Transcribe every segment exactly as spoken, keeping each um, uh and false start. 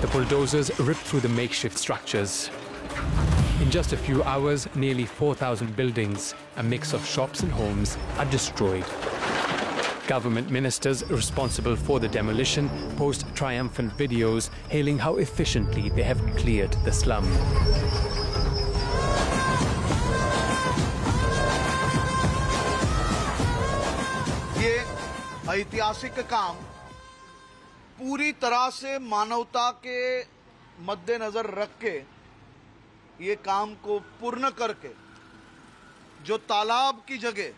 The bulldozers ripped through the makeshift structures. In just a few hours, nearly four thousand buildings, a mix of shops and homes, are destroyed. Government ministers responsible for the demolition post triumphant videos hailing how efficiently they have cleared the slum. ये ऐतिहासिक काम पूरी तरह से मानवता के मद्देनजर रख के ये काम को पूर्ण करके जो तालाब की जगह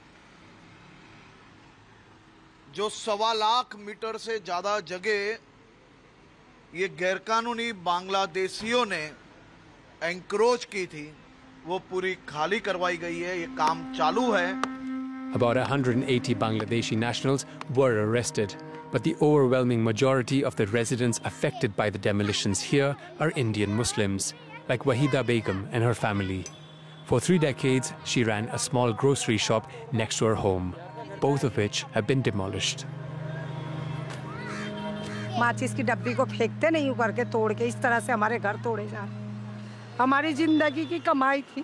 जो सवा लाख मीटर से ज़्यादा जगह ये गैरकानूनी बांग्लादेशियों ने एंक्रोच की थी वो पूरी खाली करवाई गई है। ये काम चालू है। About one hundred eighty Bangladeshi nationals were arrested, but the overwhelming majority of the residents affected by the demolitions here are Indian Muslims, like Wahida Begum and her family. For three decades, she ran a small grocery shop next to her home, both of which have been demolished. माचिस की डब्बी को फेंकते नहीं करके तोड़ के इस तरह से हमारे घर तोड़े जा रहे। हमारी जिंदगी की कमाई थी,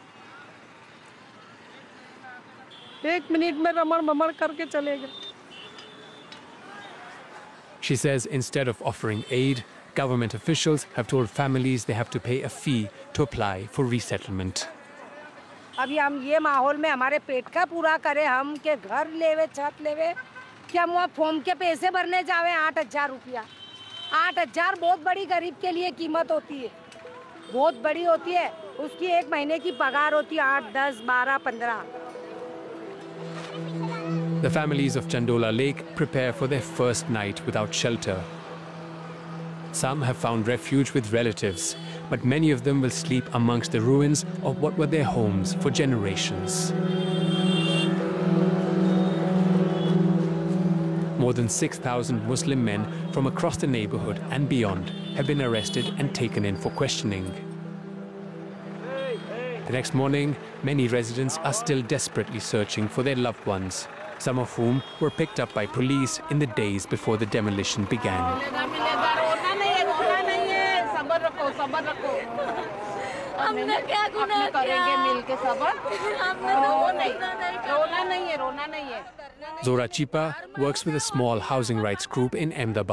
एक मिनट में रमण भमण करके चले गए। She says instead of offering aid, government officials have told families they have to pay a fee to apply for resettlement. अभी हम ये माहौल में हमारे पेट का पूरा करें, हम के घर लेवे छत लेवे कि हम वहाँ फॉर्म के पैसे भरने जावे आठ हजार रुपया। आठ हजार बहुत बड़ी गरीब के लिए कीमत होती है, बहुत बड़ी होती है। उसकी एक महीने की पगार होती है आठ दस बारह पंद्रह। The families of Chandola Lake prepare for their first night without shelter. Some have found refuge with relatives, but many of them will sleep amongst the ruins of what were their homes for generations. More than six thousand Muslim men from across the neighborhood and beyond have been arrested and taken in for questioning. The next morning, many residents are still desperately searching for their loved ones, some of whom were picked up by police in the days before the demolition began. Zora Chipa works with a small housing rights group in Ahmedabad.